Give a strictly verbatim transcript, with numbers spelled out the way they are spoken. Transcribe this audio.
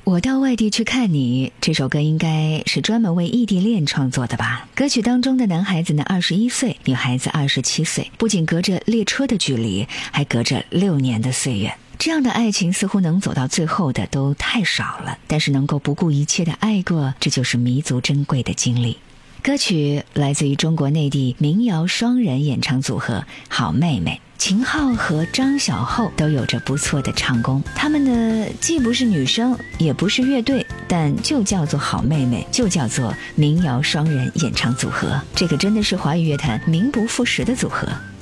我到外地去看你，这首歌应该是专门为异地恋创作的吧。歌曲当中的男孩子呢二十一岁，女孩子二十七岁，不仅隔着列车的距离，还隔着六年的岁月。这样的爱情似乎能走到最后的都太少了，但是能够不顾一切的爱过，这就是弥足珍贵的经历。歌曲来自于中国内地民谣双人演唱组合好妹妹，秦昊和张小厚都有着不错的唱功。他们呢既不是女生也不是乐队，但就叫做好妹妹，就叫做民谣双人演唱组合。这个真的是华语乐坛名不副实的组合。